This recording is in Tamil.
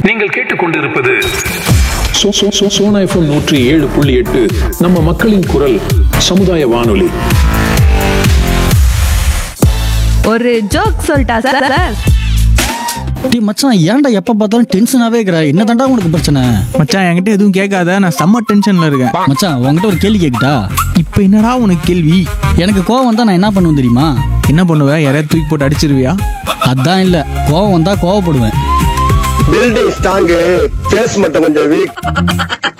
நீங்கள் கேட்டுக்கொண்டிருப்பது சோனா FM 107.8 நம்ம மக்களின் குரல் சமுதாய வானொலி. ஒரு ஜோக் சொல்லிட்டா சார்? டேய் மச்சான், ஏன்டா எப்ப பார்த்தாலும் டென்ஷனாவே இருக்கிற? என்னதான்டா உனக்கு பிரச்சனை? மச்சான் என்கிட்ட எதுவும் கேட்காத, நான் செம்ம டென்ஷன்ல இருக்கேன். மச்சான் உன்கிட்ட ஒரு கேள்வி கேக்குதா? இப்போ என்னடா உனக்கு கேள்வி? எனக்கு கோவம் வந்தா நான் என்ன பண்ணுவேன் தெரியுமா? என்ன பண்ணுவ? யாரையாவது தூக்கி போட்டு அடிச்சிருவியா? அதான் இல்ல, கோவம் வந்தா கோவப்படுவேன். பில்டிங் ஸ்ட்ராங், ஃபேஸ் மட்டும் கொஞ்சம் வீக்.